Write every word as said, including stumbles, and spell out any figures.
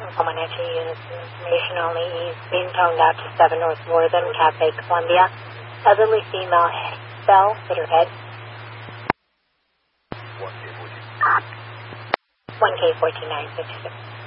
Comanche units information only. He's being toned out to seven North Northern, Cafe Columbia. Elderly female fell, hit her head. one K fourteen nine sixty-six.